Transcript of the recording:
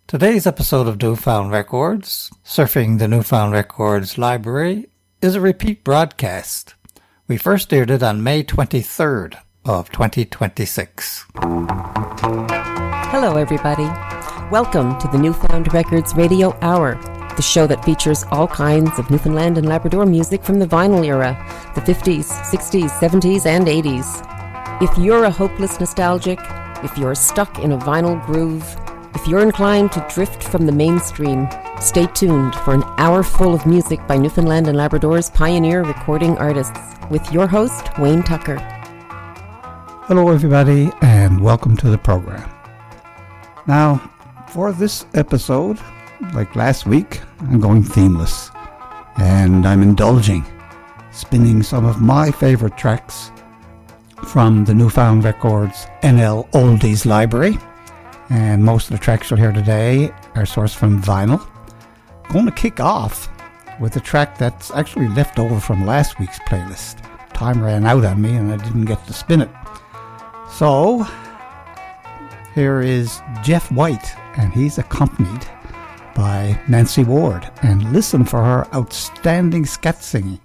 Today's episode of Newfound Records, Surfing the Newfound Records Library, is a repeat broadcast. We first aired it on May 23rd of 2026. Hello everybody. Welcome to the Newfound Records Radio Hour, the show that features all kinds of Newfoundland and Labrador music from the vinyl era, the 50s, 60s, 70s, and 80s. If you're a hopeless nostalgic, if you're stuck in a vinyl groove, if you're inclined to drift from the mainstream, stay tuned for an hour full of music by Newfoundland and Labrador's pioneer recording artists, with your host, Wayne Tucker. Hello everybody, and welcome to the program. Now, for this episode, like last week, I'm going themeless, and I'm indulging, spinning some of my favorite tracks from the Newfound Records NL Oldies Library. And most of the tracks you'll hear today are sourced from vinyl. I'm going to kick off with a track that's actually left over from last week's playlist. Time ran out on me and I didn't get to spin it. So, here is Jeff White, and he's accompanied by Nancy Ward. And listen for her outstanding scat singing.